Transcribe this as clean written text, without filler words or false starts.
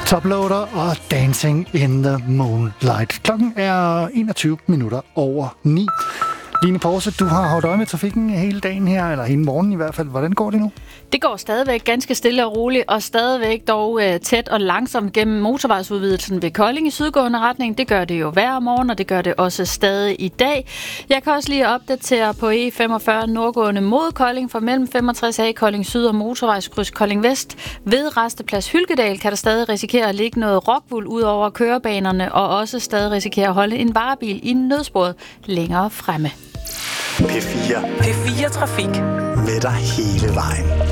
Toploader og Dancing in the Moonlight. Klokken er 21 minutter over 9. Line Porse, du har holdt øje med trafikken hele dagen her, eller hele morgen i hvert fald. Hvordan går det nu? Det går stadigvæk ganske stille og roligt, og stadigvæk dog tæt og langsomt gennem motorvejsudvidelsen ved Kolding i sydgående retning. Det gør det jo hver morgen, og det gør det også stadig i dag. Jeg kan også lige opdatere på E45 nordgående mod Kolding, for mellem 65A Kolding Syd og motorvejskryds Kolding Vest. Ved Rasteplads Hylkedal kan der stadig risikere at ligge noget rockwool ud over kørebanerne, og også stadig risikere at holde en varebil i nødsporet længere fremme. P4 Trafik. Med dig hele vejen.